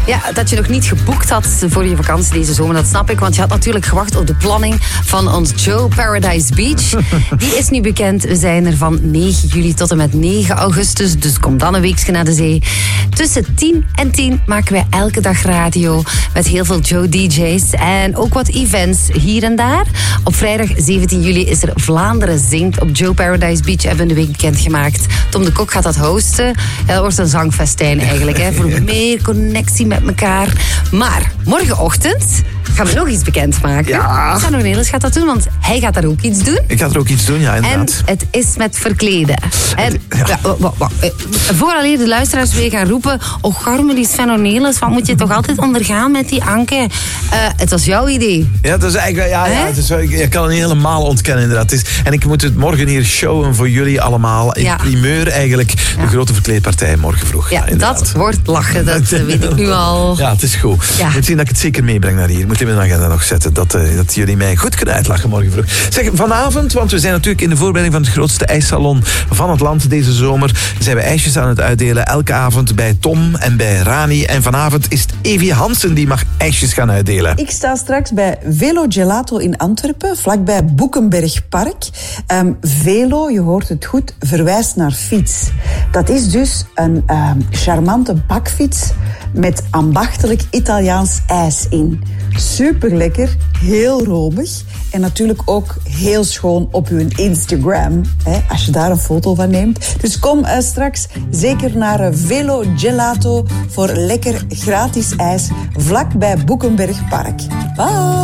Ja, dat je nog niet geboekt had voor je vakantie deze zomer, dat snap ik. Want je had natuurlijk gewacht op de planning van ons Joe Paradise Beach. Die is nu bekend. We zijn er van 9 juli tot en met 9 augustus. Dus kom dan een weekje naar de zee. Tussen 10 en 10 maken wij elke dag radio met heel veel Joe DJ's. En ook wat events hier en daar. Op vrijdag 17 juli is er Vlaanderen Zingt op Joe Paradise Beach. Hebben we de week bekendgemaakt. Tom de Kok gaat dat hosten. Ja, dat wordt een zangfestijn eigenlijk. Hè, voor meer connectie met elkaar. Maar morgenochtend gaan we nog iets bekendmaken. Ja. Sanno Nelis gaat dat doen, want hij gaat daar ook iets doen. Ik ga er ook iets doen, ja, inderdaad. En het is met verkleden. En vooraleer de luisteraars weer gaan roepen, oh garme, die Sanno Nelis, wat moet je toch altijd ondergaan met die Anke? Het was jouw idee. Ja, dat is eigenlijk, ik kan het niet helemaal ontkennen, inderdaad. En ik moet het morgen hier showen voor jullie allemaal. In primeur eigenlijk, de grote verkleedpartij morgen vroeg. Ja, dat wordt lachen, dat weet ik nu al. Ja, het is goed. Ja. Ik moet zien dat ik het zeker meebreng naar hier. Moet in mijn agenda nog zetten, dat jullie mij goed kunnen uitlachen morgen vroeg. Zeg, vanavond, want we zijn natuurlijk in de voorbereiding van het grootste ijssalon van het land deze zomer, zijn we ijsjes aan het uitdelen. Elke avond bij Tom en bij Rani. En vanavond is het Evie Hansen die mag ijsjes gaan uitdelen. Ik sta straks bij Velo Gelato in Antwerpen, vlakbij Boekenbergpark. Velo, je hoort het goed, verwijst naar fiets. Dat is dus een charmante bakfiets met ambachtelijk Italiaans ijs in. Super lekker, heel romig en natuurlijk ook heel schoon op uw Instagram, als je daar een foto van neemt. Dus kom straks zeker naar Velo Gelato voor lekker gratis ijs vlak bij Boekenbergpark. Bye!